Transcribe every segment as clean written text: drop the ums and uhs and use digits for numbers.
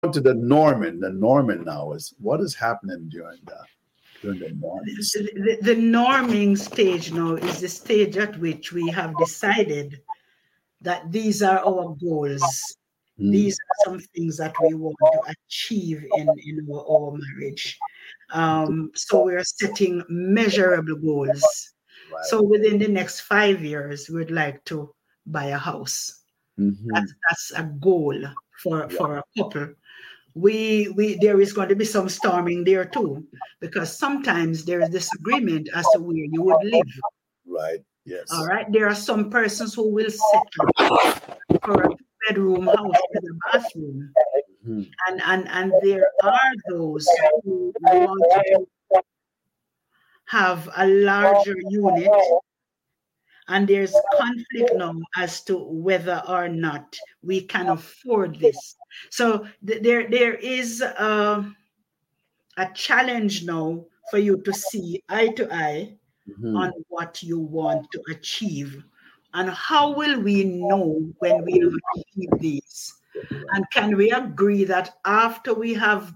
to the Norman. The Norman now is what is happening during the Norman. The norming stage now is the stage at which we have decided that these are our goals. These are some things that we want to achieve in our marriage. So we're setting measurable goals. Right. So within the next 5 years, we'd like to buy a house. Mm-hmm. That's a goal for a couple. We there is going to be some storming there too, because sometimes there is disagreement as to where you would live. Right. Yes. All right. There are some persons who will settle for a bedroom house with a bathroom. Mm-hmm. And there are those who want to have a larger unit, and there's conflict now as to whether or not we can afford this. So there is a challenge now for you to see eye to eye on what you want to achieve. And how will we know when we have achieved these? And can we agree that after we have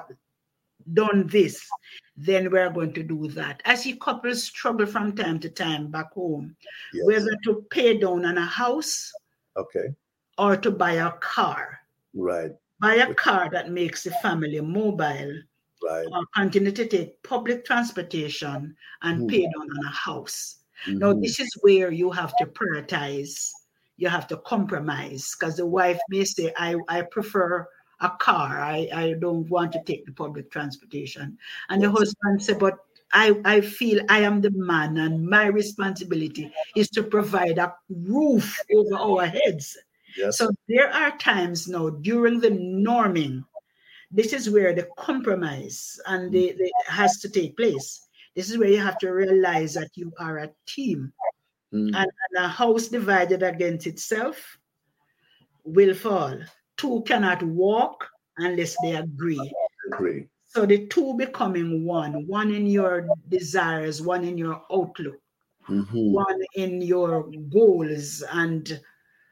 done this, then we're going to do that? I see couples struggle from time to time back home, whether to pay down on a house, or to buy a car. Right. Buy a car that makes the family mobile, right, or continue to take public transportation and pay down on a house. Now, this is where you have to prioritize. You have to compromise, because the wife may say, I prefer a car. I don't want to take the public transportation. And the husband said, but I feel I am the man and my responsibility is to provide a roof over our heads. yes, So there are times now during the norming, this is where the compromise and the has to take place. This is where you have to realize that you are a team. And a house divided against itself will fall. Two cannot walk unless they agree. agree. So the two becoming one in your desires, one in your outlook, one in your goals, and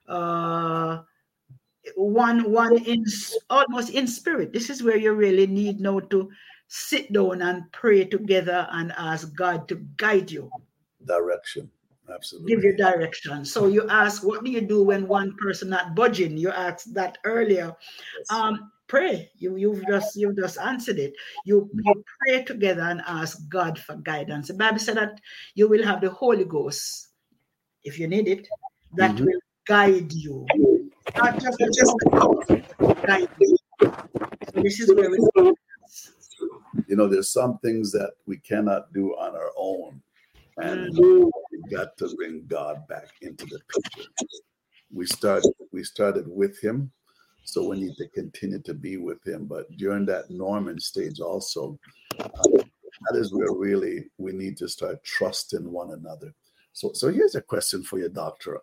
one in almost in spirit. This is where you really need now to sit down and pray together and ask God to guide you. Direction. Absolutely. Give you direction. So you ask, what do you do when one person not budging? You asked that earlier. Yes. Pray. You've just answered it. You pray together and ask God for guidance. The Bible said that you will have the Holy Ghost, if you need it, that will guide you. Not just guide you. So this is where we. There's some things that we cannot do on our own. And we've got to bring God back into the picture. We started with him, so we need to continue to be with him. But during that Norman stage also, that is where really we need to start trusting one another. So here's a question for you, Doctor.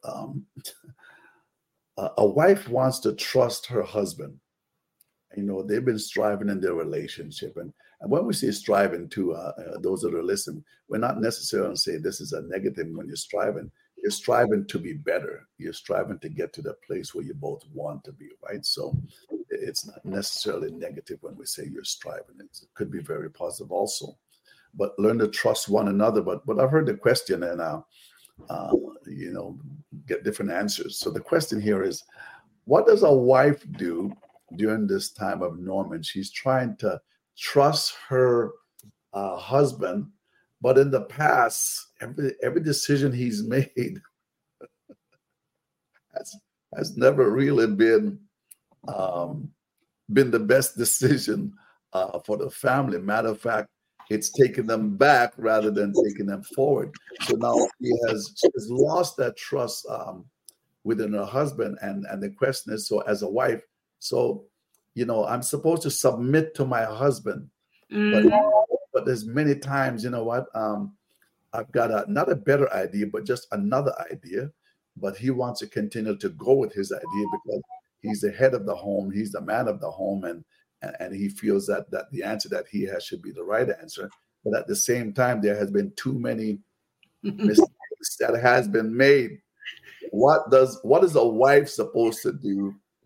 A wife wants to trust her husband. They've been striving in their relationship. And when we say striving to those that are listening, we're not necessarily saying this is a negative when you're striving. You're striving to be better. You're striving to get to the place where you both want to be, right? So it's not necessarily negative when we say you're striving. It could be very positive also. But learn to trust one another. But I've heard the question and, get different answers. So the question here is, what does a wife do during this time of Norman? She's trying to trust her husband, but in the past, every decision he's made has never really been the best decision for the family. Matter of fact, it's taken them back rather than taking them forward. So now she has lost that trust within her husband, and the question is, so as a wife, so I'm supposed to submit to my husband, but there's many times, I've got not a better idea, but just another idea, but he wants to continue to go with his idea because he's the head of the home, he's the man of the home, and he feels that the answer that he has should be the right answer. But at the same time, there has been too many mistakes that has been made. What is a wife supposed to do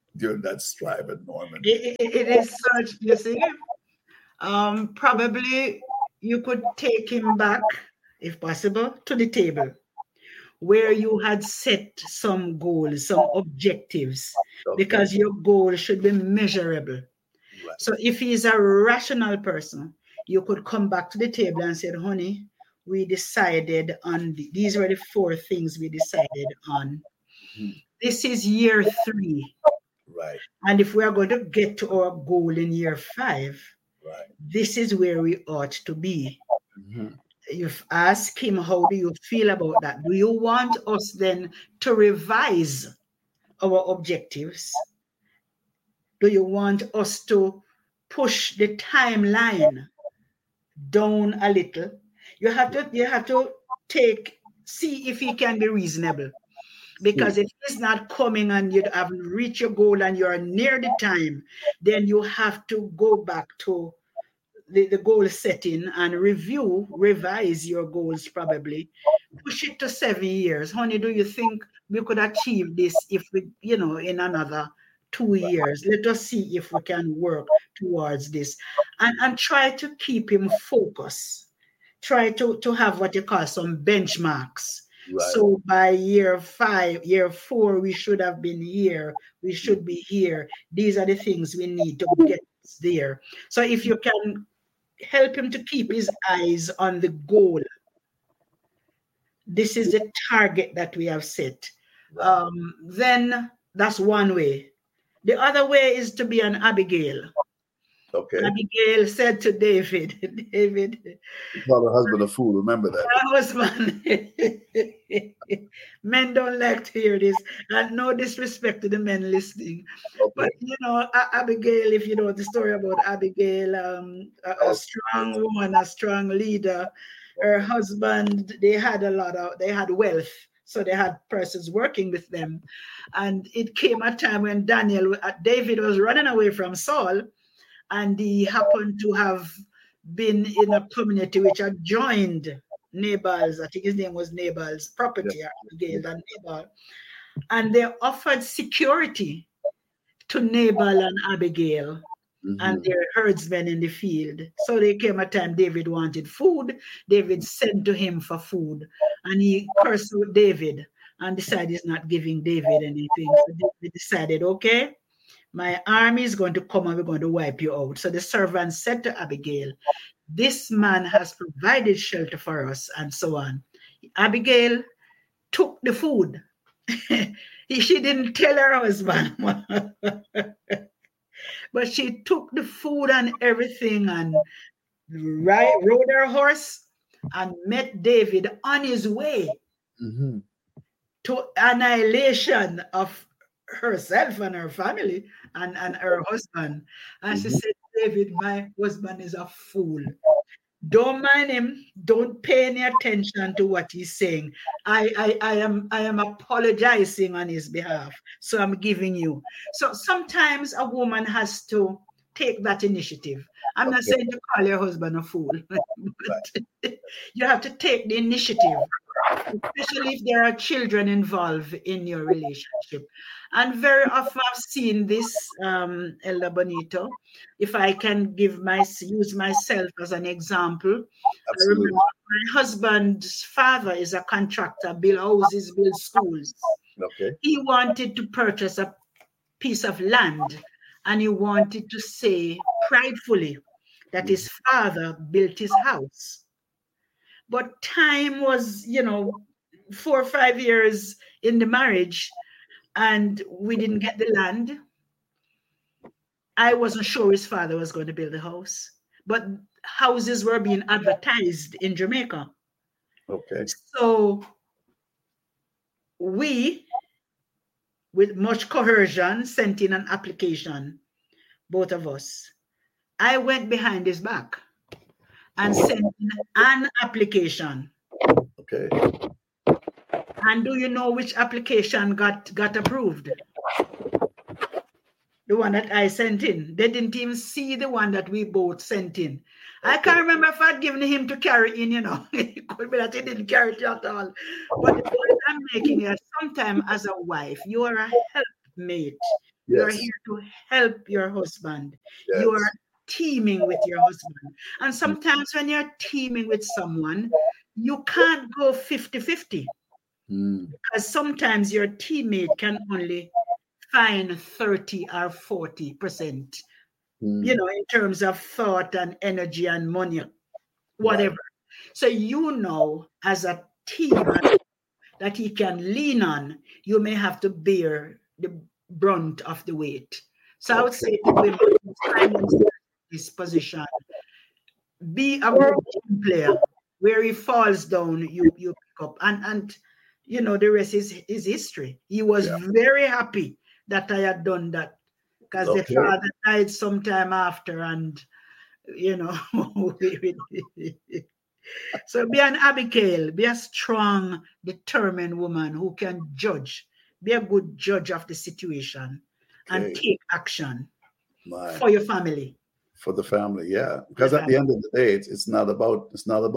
during that striving, Norman? It is such, you see. Probably you could take him back, if possible, to the table where you had set some goals, some objectives, because your goal should be measurable. Right. So if he's a rational person, you could come back to the table and say, honey, we decided on, these were the 4 things we decided on. Mm-hmm. This is year 3. Right. And if we are going to get to our goal in year 5, right, this is where we ought to be. Mm-hmm. You've asked him, how do you feel about that? Do you want us then to revise our objectives? Do you want us to push the timeline down a little? You have to see if he can be reasonable. Because if he's not coming and you haven't reached your goal and you're near the time, then you have to go back to the goal setting and revise your goals probably. Push it to 7 years. Honey, do you think we could achieve this if we, in another 2 years? Let us see if we can work towards this. And try to keep him focused. Try to have what you call some benchmarks. Right. So by year 5, year 4, we should have been here. We should be here. These are the things we need to get there. So if you can help him to keep his eyes on the goal, this is the target that we have set. Then that's one way. The other way is to be an Abigail. Okay. Abigail said to David, you call her husband a fool, remember that. Husband. Men don't like to hear this, and no disrespect to the men listening. Okay. But Abigail, if you know the story about Abigail, a strong woman, a strong leader, her husband, they had wealth. So they had persons working with them. And it came a time when David was running away from Saul, and he happened to have been in a community which adjoined Nabal's, I think his name was Nabal's property, Abigail and Nabal. And they offered security to Nabal and Abigail and their herdsmen in the field. So there came a time David wanted food. David sent to him for food. And he cursed with David and decided he's not giving David anything. So David decided, okay, my army is going to come and we're going to wipe you out. So the servant said to Abigail, this man has provided shelter for us, and so on. Abigail took the food. She didn't tell her husband. But she took the food and everything and rode her horse and met David on his way to annihilation of herself and her family and her husband. And she said, David, my husband is a fool. Don't mind him. Don't pay any attention to what he's saying. I am apologizing on his behalf. So I'm giving you. So sometimes a woman has to take that initiative. I'm not saying to call your husband a fool, but you have to take the initiative, especially if there are children involved in your relationship. And very often I've seen this, Elder Bonito, if I can use myself as an example. Absolutely. I remember my husband's father is a contractor, build houses, build schools. Okay. He wanted to purchase a piece of land, and he wanted to say pridefully that his father built his house. But time was, 4 or 5 years in the marriage, and we didn't get the land. I wasn't sure his father was going to build a house, but houses were being advertised in Jamaica. Okay. So we, with much coercion, sent in an application, both of us. I went behind his back and sent in an application. Okay. And do you know which application got approved? The one that I sent in. They didn't even see the one that we both sent in. Okay. I can't remember if I'd given him to carry in, It could be that he didn't carry it at all. But the point I'm making is sometimes as a wife, you are a helpmate You are Yes. here to help your husband. Yes. You are teaming with your husband. And sometimes when you're teaming with someone, you can't go 50-50 because sometimes your teammate can only find 30 or 40%, in terms of thought and energy and money, whatever. Right. So as a team that he can lean on, you may have to bear the brunt of the weight. So I would say to women who find themselves in this position, be a good team player. Where he falls down, you pick up. And the rest is history. He was very happy that I had done that because the father died sometime after, and so be an Abigail, be a strong, determined woman who can judge, be a good judge of the situation and take action for your family. For the family, yeah. Because at the end of the day, it's not about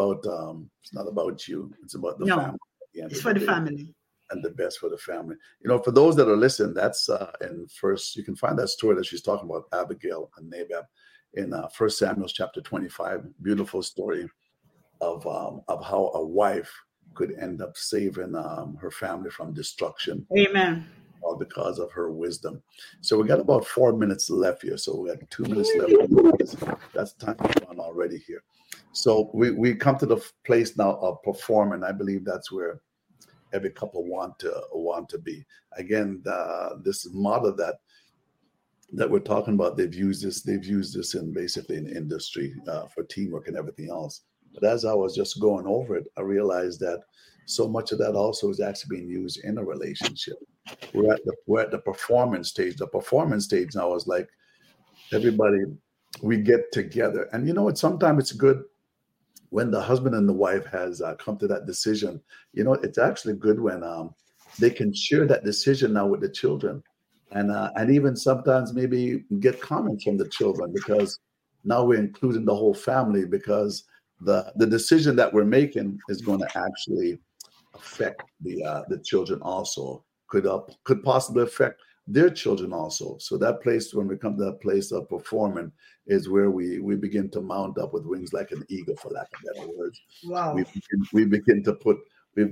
you. It's about the family. It's for the family. And the best for the family. For those that are listening, that's in first, you can find that story that she's talking about, Abigail and Nabal, in 1 Samuel chapter 25. Beautiful story of how a wife could end up saving her family from destruction. Amen. All because of her wisdom. So we got about 4 minutes left here. So we got 2 minutes left. That's time run already here. So we come to the place now of performing. I believe that's where every couple want to be. Again, this model that we're talking about, they've used this in basically in industry for teamwork and everything else. But as I was just going over it, I realized that so much of that also is actually being used in a relationship. We're at the performance stage. The performance stage now is like everybody, we get together. And sometimes it's good when the husband and the wife has come to that decision. It's actually good when they can share that decision now with the children, and even sometimes maybe get comments from the children, because now we're including the whole family, because the decision that we're making is going to actually affect the children also. Could possibly affect their children also. So that place, when we come to that place of performing, is where we begin to mount up with wings like an eagle, for lack of better words. Wow. We begin to put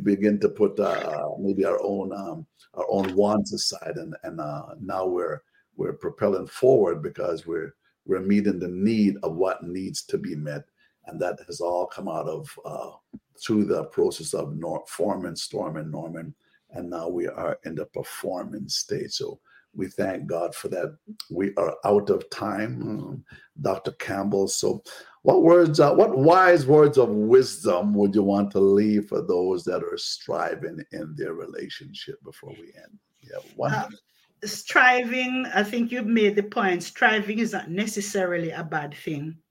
maybe our own wants aside, and now we're propelling forward because we're meeting the need of what needs to be met, and that has all come out of through the process of forming, storming, norming. And now we are in the performance stage. So we thank God for that. We are out of time, Dr. Campbell. So what wise words of wisdom would you want to leave for those that are striving in their relationship before we end? Yeah, 1 minute. Striving, I think you've made the point. Striving is not necessarily a bad thing.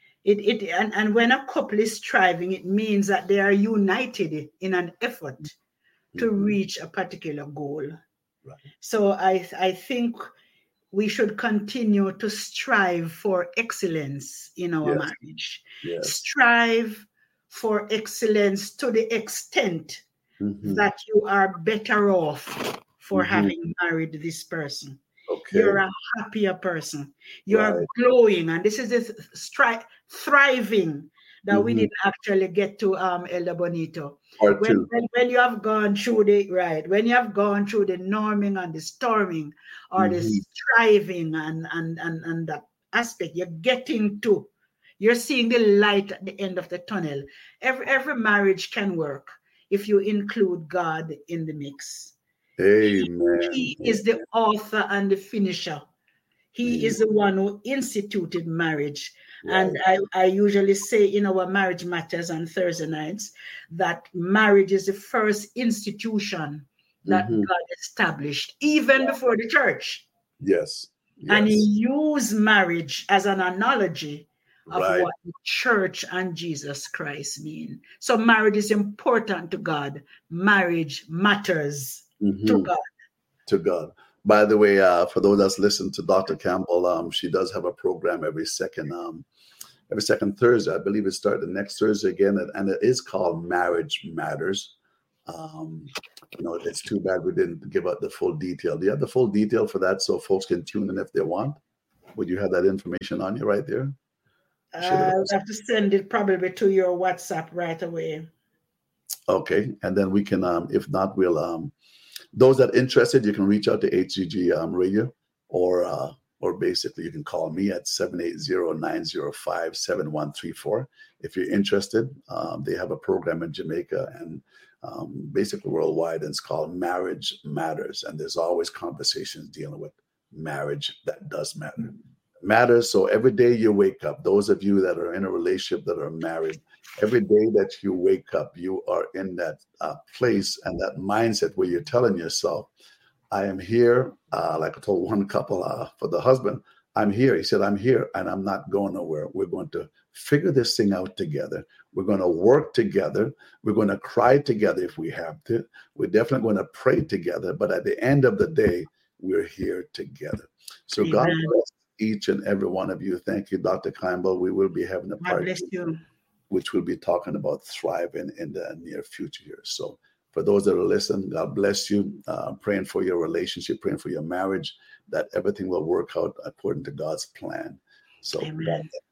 And when a couple is striving, it means that they are united in an effort to reach a particular goal. Right. So I think we should continue to strive for excellence in our marriage. Yes. Strive for excellence to the extent that you are better off for having married this person. Okay. You're a happier person. You're glowing. And this is the thriving that we didn't actually get to, Elder Bonito. When you have gone through when you have gone through the norming and the storming, or the striving and that aspect, you're seeing the light at the end of the tunnel. Every marriage can work if you include God in the mix. Amen. He is the author and the finisher. He is the one who instituted marriage. Right. And I usually say in our Marriage Matters on Thursday nights that marriage is the first institution that God established, even before the church. Yes. And he used marriage as an analogy of what the church and Jesus Christ mean. So marriage is important to God. Marriage matters to God. To God. By the way, for those that's listened to Dr. Campbell, she does have a program every second Thursday. I believe it started the next Thursday again, and it is called Marriage Matters. It's too bad we didn't give out the full detail. Do you have the full detail for that so folks can tune in if they want? Would you have that information on you right there? I'll have to send it probably to your WhatsApp right away. Okay, and then we can, if not, we'll. Those that are interested, you can reach out to HGG Radio, or basically you can call me at 780-905-7134 if you're interested. They have a program in Jamaica and basically worldwide, and it's called Marriage Matters, and there's always conversations dealing with marriage that does matters. So every day you wake up, those of you that are in a relationship that are married, every day that you wake up, you are in that place and that mindset where you're telling yourself, I am here. Like I told one couple for the husband, I'm here. He said, I'm here and I'm not going nowhere. We're going to figure this thing out together. We're going to work together. We're going to cry together if we have to. We're definitely going to pray together. But at the end of the day, we're here together. So Amen. God bless each and every one of you. Thank you, Dr. Campbell. We will be having a part which we'll be talking about thriving in the near future here. So for those that are listening, God bless you. Praying for your relationship, praying for your marriage, that everything will work out according to God's plan. So God